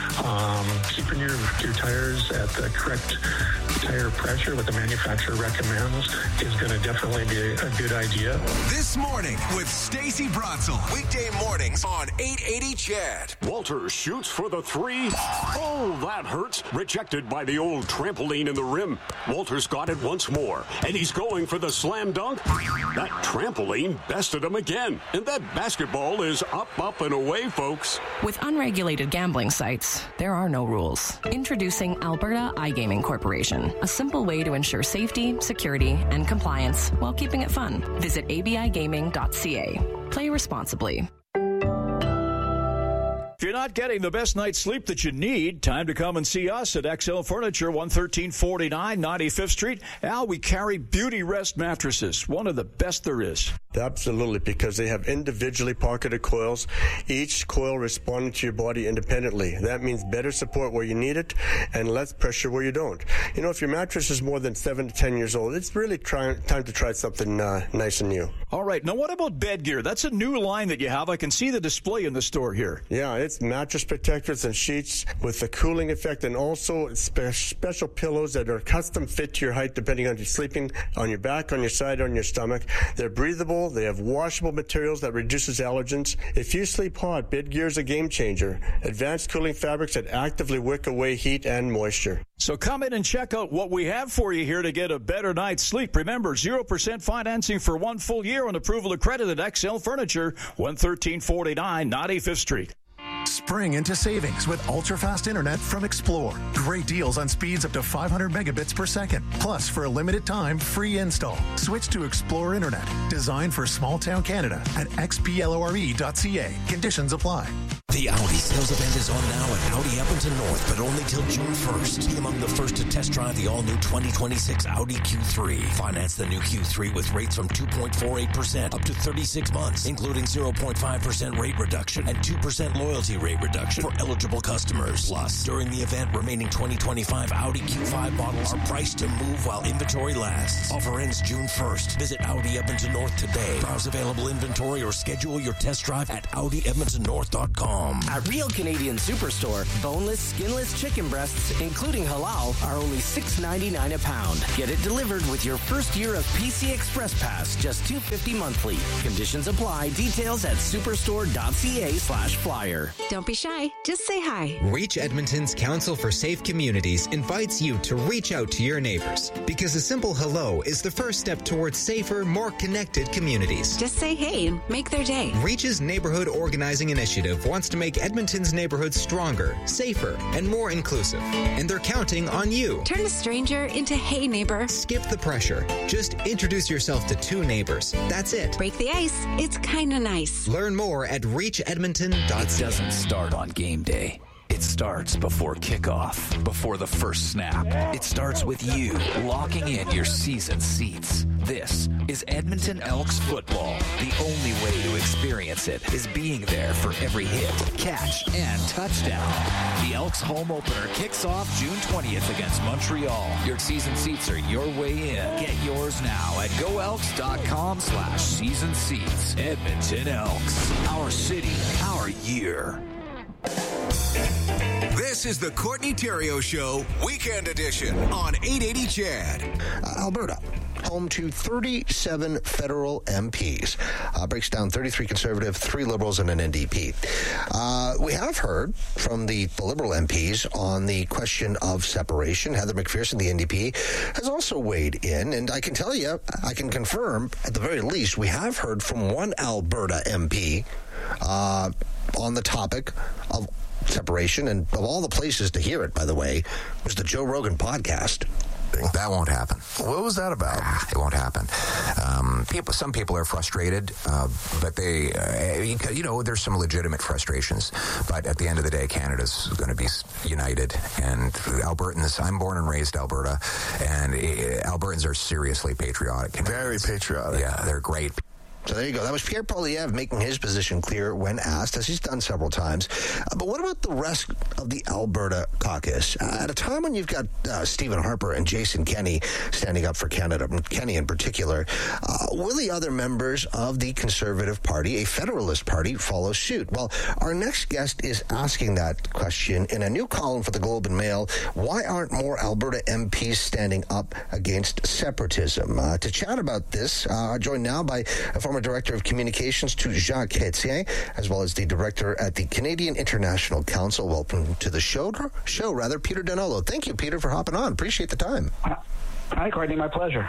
keeping your tires at the correct tire pressure, what the manufacturer recommends, is going to definitely be a good idea. This morning with Stacey Bratzel. Weekday mornings on 880 CHED. Walter shoots for the three. Oh, that hurts. Rejected by the old trampoline in the rim. Walter's got it once more, and he's going for the slam dunk. That trampoline bested him again, and that basketball is up, and away, folks. With unregulated gambling sites, there are no rules. Introducing Alberta iGaming Corporation, a simple way to ensure safety, security, and compliance while keeping it fun. Visit abigaming.ca. Play responsibly. If you're not getting the best night's sleep that you need, time to come and see us at XL Furniture, 11349 95th Street. Al, we carry Beauty Rest mattresses, one of the best there is. Absolutely, because they have individually pocketed coils, each coil responding to your body independently. That means better support where you need it and less pressure where you don't. You know, if your mattress is more than 7 to 10 years old, it's really time to try something nice and new. All right. Now, what about bed gear? That's a new line that you have. I can see the display in the store here. Yeah, it's mattress protectors and sheets with a cooling effect, and also special pillows that are custom fit to your height depending on your sleeping on your back, on your side, on your stomach. They're breathable. They have washable materials that reduces allergens. If you sleep hot, bed gear is a game changer. Advanced cooling fabrics that actively wick away heat and moisture. So come in and check out what we have for you here to get a better night's sleep. Remember, 0% financing for 1 full year on approval accredited XL Furniture, 11349 95th Street. Spring into savings with ultra-fast internet from Explore. Great deals on speeds up to 500 megabits per second. Plus, for a limited time, free install. Switch to Explore Internet, designed for small-town Canada at xplore.ca. Conditions apply. The Audi sales event is on now at Audi Edmonton North, but only till June 1st. Be among the first to test drive the all-new 2026 Audi Q3. Finance the new Q3 with rates from 2.48% up to 36 months, including 0.5% rate reduction and 2% loyalty rate reduction for eligible customers. Plus, during the event, remaining 2025 Audi Q5 models are priced to move while inventory lasts. Offer ends June 1st. Visit Audi Edmonton North today. Browse available inventory or schedule your test drive at AudiEdmontonNorth.com. At Real Canadian Superstore, boneless, skinless chicken breasts, including halal, are only $6.99 a pound. Get it delivered with your first year of PC Express Pass, just $2.50 monthly. Conditions apply. Details at superstore.ca/flyer. Don't be shy. Just say hi. Reach Edmonton's Council for Safe Communities invites you to reach out to your neighbors, because a simple hello is the first step towards safer, more connected communities. Just say hey and make their day. Reach's Neighborhood Organizing Initiative wants to make Edmonton's neighborhoods stronger, safer, and more inclusive. And they're counting on you. Turn a stranger into hey neighbor. Skip the pressure. Just introduce yourself to two neighbors. That's it. Break the ice. It's kinda nice. Learn more at reachedmonton.ca. It doesn't start on game day. It starts before kickoff, before the first snap. It starts with you locking in your season seats. This is Edmonton Elks football. The only way to experience it is being there for every hit, catch, and touchdown. The Elks home opener kicks off June 20th against Montreal. Your season seats are your way in. Get yours now at goelks.com/season seats. Edmonton Elks. Our city, our year. This is the Courtney Theriault Show, Weekend Edition on 880 CHED. Alberta, home to 37 federal MPs. Breaks down 33 Conservative, 3 Liberals, and an NDP. We have heard from the Liberal MPs on the question of separation. Heather McPherson, the NDP, has also weighed in, and I can tell you, I can confirm, at the very least, we have heard from one Alberta MP on the topic of separation, and of all the places to hear it, by the way, was the Joe Rogan podcast. That won't happen. What was that about? It won't happen. Some people are frustrated, but they, there's some legitimate frustrations. But at the end of the day, Canada's going to be united. And Albertans, I'm born and raised Alberta, and Albertans are seriously patriotic. Very patriotic. Yeah, they're great. So there you go. That was Pierre Poilievre making his position clear when asked, as he's done several times. But what about the rest of the Alberta caucus? At a time when you've got Stephen Harper and Jason Kenney standing up for Canada, Kenney in particular, will the other members of the Conservative Party, a Federalist party, follow suit? Well, our next guest is asking that question in a new column for the Globe and Mail. Why aren't more Alberta MPs standing up against separatism? To chat about this, joined now by a former Director of Communications to Jacques Chrétien, as well as the Director at the Canadian International Council. Welcome to the show, Peter Donolo. Thank you, Peter, for hopping on. Appreciate the time. Hi, Courtney. My pleasure.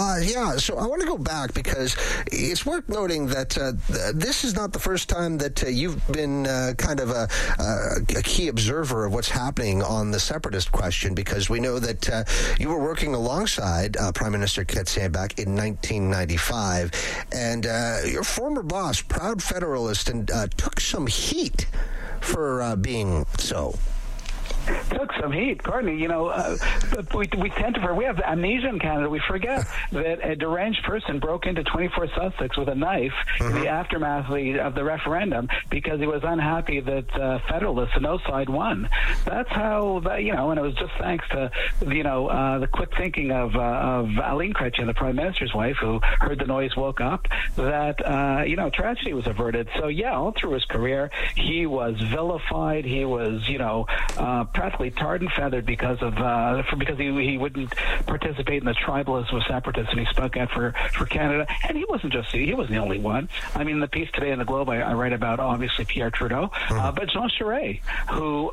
So I want to go back because it's worth noting that this is not the first time that you've been kind of a key observer of what's happening on the separatist question, because we know that you were working alongside Prime Minister Chrétien back in 1995, and your former boss, proud Federalist, and took some heat for being so. Took some heat, Courtney. We tend to, we have amnesia in Canada. We forget that a deranged person broke into 24 Sussex with a knife in the aftermath of the referendum because he was unhappy that Federalists, the no side, won. That's how and it was just thanks to the quick thinking of Aline Chrétien, the Prime Minister's wife, who heard the noise, woke up, that tragedy was averted. So all through his career, he was vilified. He was practically basically tarred and feathered because he wouldn't participate in the tribalism of separatists, and he spoke out for Canada. And he wasn't the only one. I mean, in the piece today in the Globe, I write about obviously Pierre Trudeau, but Jean Charest, who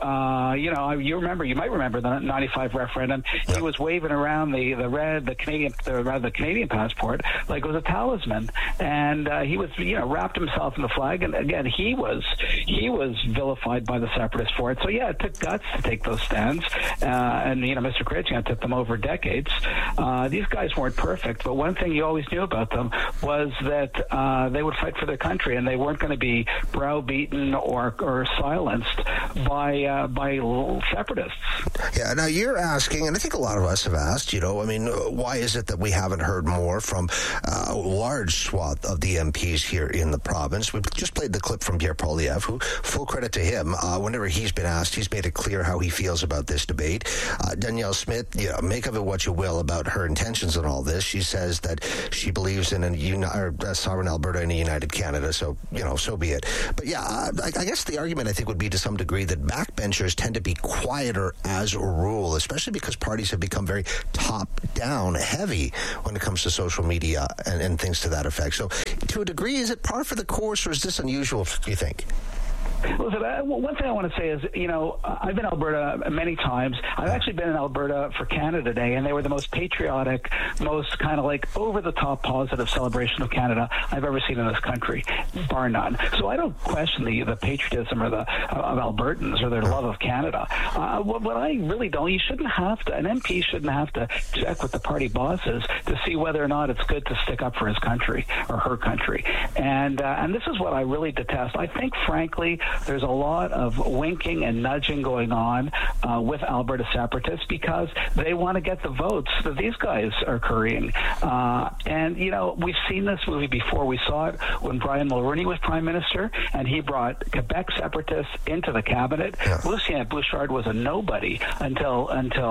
you might remember the '95 referendum. He was waving around the Canadian passport like it was a talisman, and he was wrapped himself in the flag. And again, he was vilified by the separatists for it. So yeah, it took guts to take those stands, and Mr. Chrétien took them over decades. These guys weren't perfect, but one thing you always knew about them was that they would fight for their country, and they weren't going to be browbeaten or silenced by separatists. Yeah, now you're asking, and I think a lot of us have asked, why is it that we haven't heard more from a large swath of the MPs here in the province? We just played the clip from Pierre Poilievre, who, full credit to him, whenever he's been asked, he's made it clear how he feels about this debate. Danielle Smith, make of it what you will about her intentions in all this. She says that she believes in a sovereign Alberta and a united Canada, so, so be it. But yeah, I guess the argument, I think, would be to some degree that backbenchers tend to be quieter as a rule, especially because parties have become very top-down heavy when it comes to social media and things to that effect. So to a degree, is it par for the course, or is this unusual, do you think? Listen, one thing I want to say is, I've been in Alberta many times. I've actually been in Alberta for Canada Day, and they were the most patriotic, most kind of like over-the-top positive celebration of Canada I've ever seen in this country, bar none. So I don't question the patriotism of Albertans or their love of Canada. What I really don't, an MP shouldn't have to check with the party bosses to see whether or not it's good to stick up for his country or her country. And this is what I really detest. I think, frankly, there's a lot of winking and nudging going on with Alberta separatists because they want to get the votes that these guys are currying. And we've seen this movie before. We saw it when Brian Mulroney was Prime Minister, and he brought Quebec separatists into the cabinet. Yeah. Lucien Bouchard was a nobody until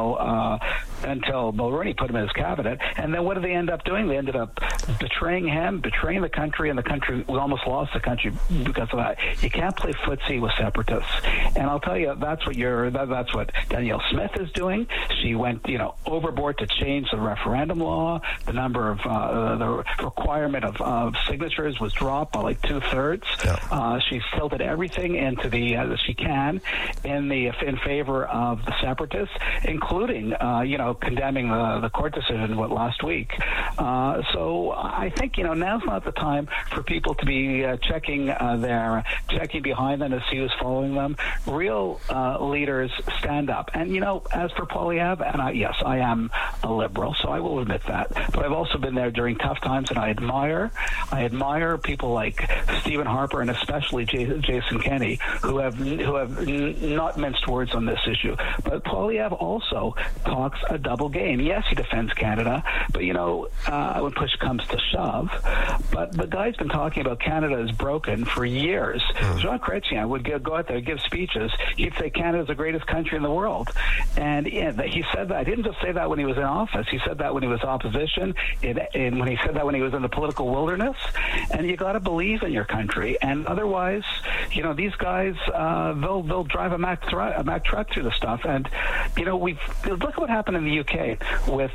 Mulroney put him in his cabinet. And then what did they end up doing? They ended up betraying him, betraying the country, and we almost lost the country because of that. You can't play footsie with separatists, and I'll tell you that's what Danielle Smith is doing. She went overboard to change the referendum law. The number of the requirement of signatures was dropped by like 2/3. Yeah. She's tilted everything into the she can in favor of the separatists, including condemning the court decision last week. So I think now's not the time for people to be checking behind them to see who's following them. Real leaders stand up. And, as for Poilievre, and I am a liberal, so I will admit that. But I've also been there during tough times, and I admire people like Stephen Harper and especially Jason Kenney, who have not minced words on this issue. But Poilievre also talks a double game. Yes, he defends Canada, but, when push comes to shove. But the guy's been talking about Canada is broken for years. Jean Chrétien would go out there and give speeches. He'd say Canada's the greatest country in the world. And he said that. He didn't just say that when he was in office. He said that when he was opposition, and when he said that when he was in the political wilderness. And you got to believe in your country. And otherwise, these guys, they'll drive a Mack truck through the stuff. And, look what happened in the UK with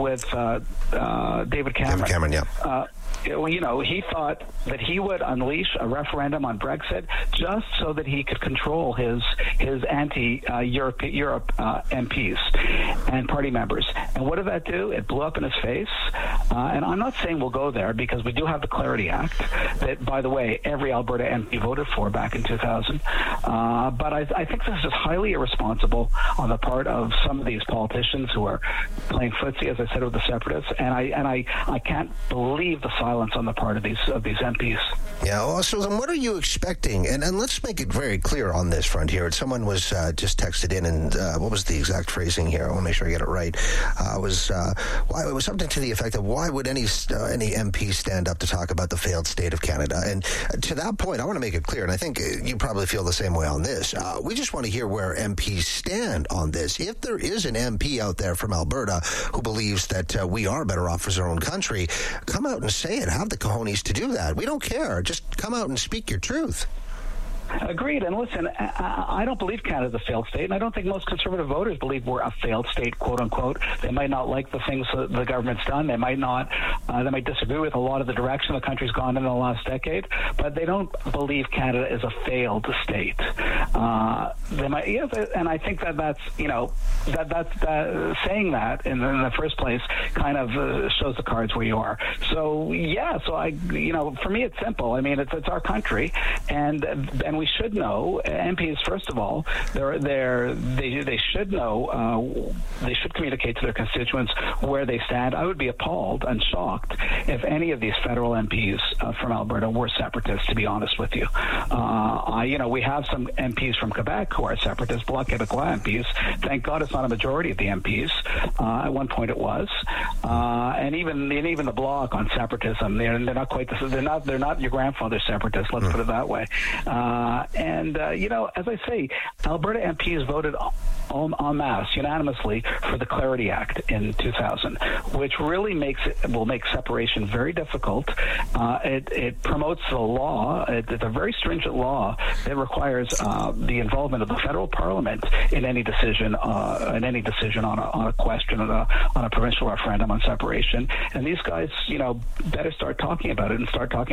David Cameron. David Cameron, yeah. He thought that he would unleash a referendum on Brexit just so that he could control his anti-Europe MPs and party members. And what did that do? It blew up in his face. And I'm not saying we'll go there because we do have the Clarity Act that, by the way, every Alberta MP voted for back in 2000. But I think this is just highly irresponsible on the part of some of these politicians who are playing footsie, as I said, with the separatists. And I can't believe the silence on the part of these MPs. Yeah. Well, so then what are you expecting? And let's make it very clear on this front here. Someone was just texted in, and what was the exact phrasing here? I want to make sure I get it right. It was something to the effect of why would any MP stand up to talk about the failed state of Canada? And to that point, I want to make it clear, and I think you probably feel the same way on this. We just want to hear where MPs stand on this. If there is an MP out there from Alberta who believes that we are better off as our own country, come out and say it. Have the cojones to do that. We don't care. Just come out and speak your truth. Agreed. And listen, I don't believe Canada's a failed state, and I don't think most conservative voters believe we're a failed state, quote unquote. They might not like the things that the government's done. They might not. They might disagree with a lot of the direction the country's gone in the last decade, but they don't believe Canada is a failed state. They might, and I think that's saying that in the first place kind of shows the cards where you are. So for me it's simple. I mean, it's our country, and we should know. MPs, first of all, they should know. They should communicate to their constituents where they stand. I would be appalled and shocked if any of these federal MPs from Alberta were separatists, to be honest with you. We have some MPs from Quebec who are separatists, Bloc Québécois MPs. Thank God it's not a majority of the MPs. At one point it was. And even the Bloc on separatism, they're not quite the, they're not your grandfather's separatists, let's put it that way. As I say, Alberta MPs voted en masse, unanimously, for the Clarity Act in 2000, which really will make separation very difficult. It promotes the law. It's a very stringent law that requires the involvement of the federal parliament in any decision on a question on a provincial referendum on separation. And these guys, better start talking about it and start talking